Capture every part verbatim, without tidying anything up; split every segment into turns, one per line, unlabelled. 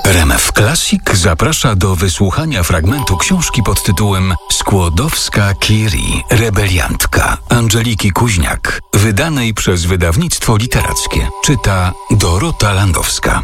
R M F Classic zaprasza do wysłuchania fragmentu książki pod tytułem Skłodowska-Curie, rebeliantka Angeliki Kuźniak, wydanej przez wydawnictwo literackie. Czyta Dorota Landowska.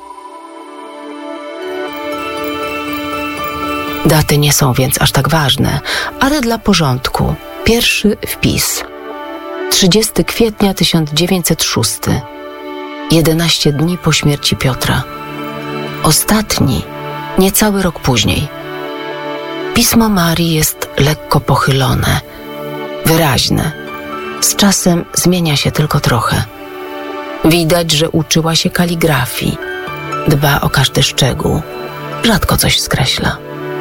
Daty nie są więc aż tak ważne, ale dla porządku. Pierwszy wpis. trzydziestego kwietnia tysiąc dziewięćset szósty. jedenaście dni po śmierci Piotra. Ostatni, niecały rok później. Pismo Marii jest lekko pochylone, wyraźne. Z czasem zmienia się tylko trochę. Widać, że uczyła się kaligrafii. Dba o każdy szczegół. Rzadko coś skreśla.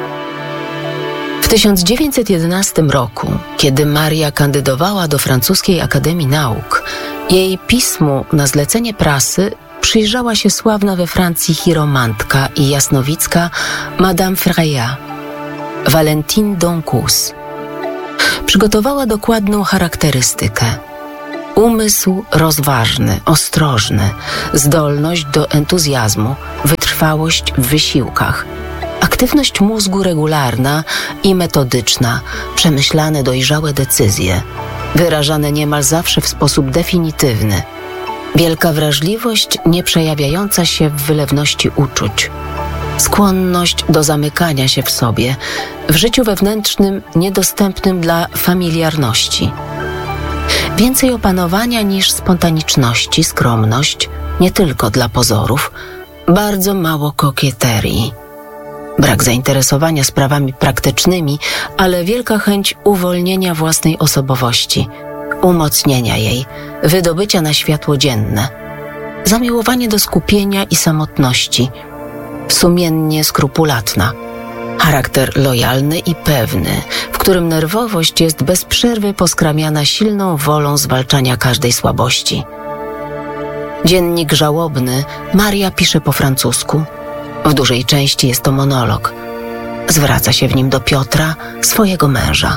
W tysiąc dziewięćset jedenastym roku, kiedy Maria kandydowała do Francuskiej Akademii Nauk, jej pismu na zlecenie prasy przyjrzała się sławna we Francji chiromantka i jasnowicka Madame Freya, Valentine Doncus. Przygotowała dokładną charakterystykę. Umysł rozważny, ostrożny, zdolność do entuzjazmu, wytrwałość w wysiłkach, aktywność mózgu regularna i metodyczna, przemyślane, dojrzałe decyzje, wyrażane niemal zawsze w sposób definitywny, wielka wrażliwość nie przejawiająca się w wylewności uczuć, skłonność do zamykania się w sobie, w życiu wewnętrznym niedostępnym dla familiarności. Więcej opanowania niż spontaniczności, skromność, nie tylko dla pozorów, bardzo mało kokieterii. Brak zainteresowania sprawami praktycznymi, ale wielka chęć uwolnienia własnej osobowości, umocnienia jej, wydobycia na światło dzienne, zamiłowanie do skupienia i samotności, sumiennie skrupulatna, charakter lojalny i pewny, w którym nerwowość jest bez przerwy poskramiana silną wolą zwalczania każdej słabości. Dziennik żałobny Maria pisze po francusku. W dużej części jest to monolog. Zwraca się w nim do Piotra, swojego męża.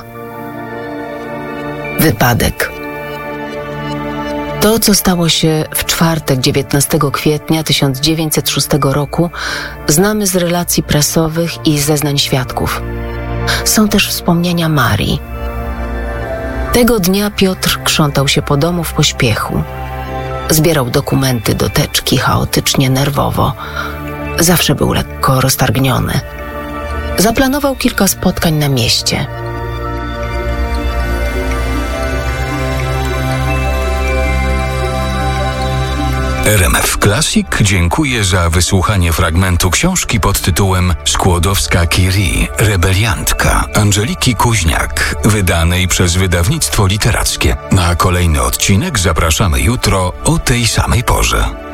Wypadek. To, co stało się w czwartek dziewiętnastego kwietnia tysiąc dziewięćset szóstego roku, znamy z relacji prasowych i zeznań świadków. Są też wspomnienia Marii. Tego dnia Piotr krzątał się po domu w pośpiechu. Zbierał dokumenty do teczki chaotycznie, nerwowo. Zawsze był lekko roztargniony. Zaplanował kilka spotkań na mieście.
R M F Classic dziękuję za wysłuchanie fragmentu książki pod tytułem Skłodowska-Curie, rebeliantka Angeliki Kuźniak, wydanej przez wydawnictwo literackie. Na kolejny odcinek zapraszamy jutro o tej samej porze.